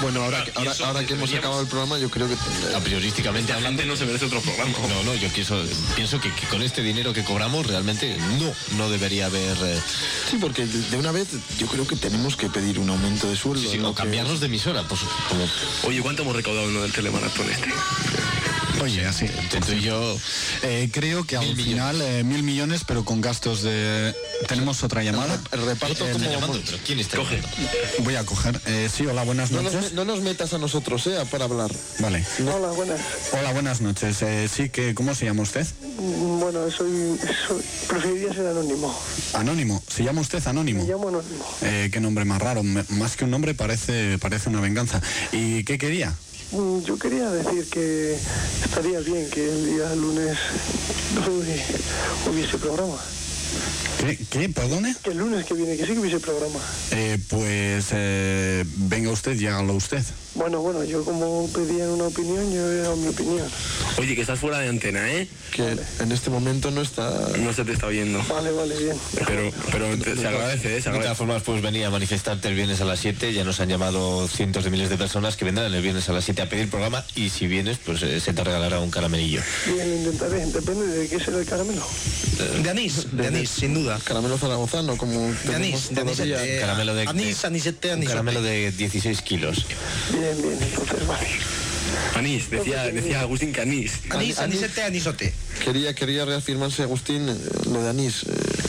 Bueno, ahora que hemos acabado el programa, yo creo que... A priorísticamente La hablando, gente no se merece otro programa. No, yo pienso que con este dinero que cobramos realmente no debería haber... Sí, porque de una vez yo creo que tenemos que pedir un aumento de sueldo. Sí, o cambiarnos de emisora, pues como... Oye, ¿cuánto hemos recaudado en el telemaratón este? Oye, así. Tú y yo... Creo que al final 1.000 millones, pero con gastos de... ¿Tenemos otra llamada? El reparto como... llamando, pero ¿quién está Coge. llamando? Voy a coger. Sí, hola, buenas noches. No nos metas a nosotros, para hablar. Vale. Hola, buenas. Hola, buenas noches. Sí, ¿cómo se llama usted? Bueno, preferiría ser anónimo. Anónimo. ¿Se llama usted Anónimo? Me llamo Anónimo. Qué nombre más raro. Más que un nombre parece una venganza. ¿Y qué quería? Yo quería decir que estaría bien que el día lunes hubiese programa. ¿Qué? ¿Perdone? Que el lunes que viene, que sí que hubiese programa. Venga usted y hágalo usted. Bueno, yo como pedían una opinión, yo he dado mi opinión. Oye, que estás fuera de antena, ¿eh? Que en este momento no está... No se te está oyendo. Vale, bien. Pero se agradece, se De todas agradece. formas, pues venía a manifestarte el viernes a las 7. Ya nos han llamado cientos de miles de personas que vendrán el viernes a las 7 a pedir programa. Y si vienes, pues se te regalará un caramelillo. Bien, lo intentaré. Depende de qué será el caramelo. De anís, sin duda. Caramelo zaragozano, como... De anís, Caramelo de... anisete, Un caramelo de 16 kilos. Bien, entonces vale. Anís, decía Agustín que anís. Anisete, anisote. Quería reafirmarse, Agustín, lo de anís.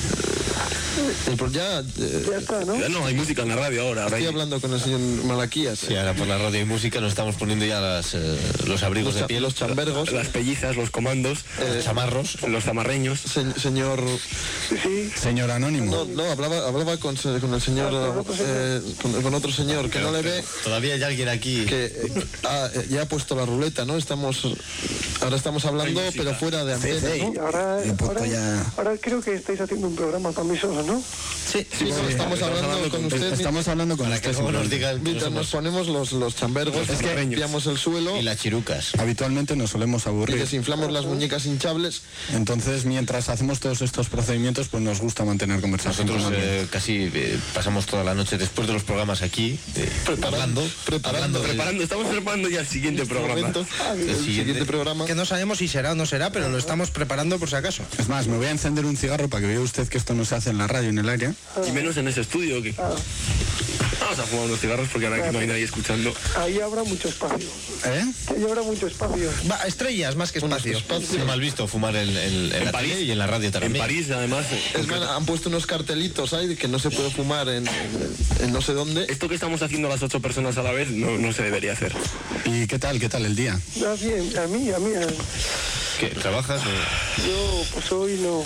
Ya está, ¿no? Ya no hay música en la radio ahora. Estoy hablando con el señor Malaquías. Sí, ahora por la radio y música nos estamos poniendo ya los abrigos de piel, Los chambergos. Las pellizas, los comandos, los chamarros. los zamarreños. Señor... Sí. Señor Anónimo. No, hablaba con el señor... con otro señor que no le ve... Todavía hay alguien aquí Que ya ha puesto la ruleta, ¿no? Ahora estamos hablando, pero fuera de antena, ¿no? Y ahora creo que estáis haciendo un programa para mí solo, ¿no? Sí, estamos hablando con usted. Estamos hablando con para que usted. luego nos digan que Mientras nos ponemos los chambergos, Es que limpiamos el suelo y las chirucas. Habitualmente nos solemos y aburrir. desinflamos las muñecas hinchables. Entonces, mientras hacemos todos estos procedimientos, pues nos gusta mantener conversación. Nosotros casi pasamos toda la noche después de los programas aquí, preparando. Estamos preparando ya el siguiente programa. El siguiente programa. Que no sabemos si será o no será, pero lo estamos preparando por si acaso. Es más, me voy a encender un cigarro para que vea usted que esto no se hace en la radio, en el aire. Y menos en ese estudio. Vamos a fumar unos cigarros porque ahora que no hay nadie escuchando. Ahí habrá mucho espacio. Ahí habrá mucho espacio. Va, estrellas más que espacio. Es mal visto fumar en la París tele y en la radio también. En París, además. Es más, han puesto unos cartelitos ahí de que no se puede fumar en no sé dónde. Esto que estamos haciendo las 8 personas a la vez no se debería hacer. ¿Y qué tal el día? Bien, a mí. ¿Qué? ¿Trabajas o...? Yo, pues hoy no.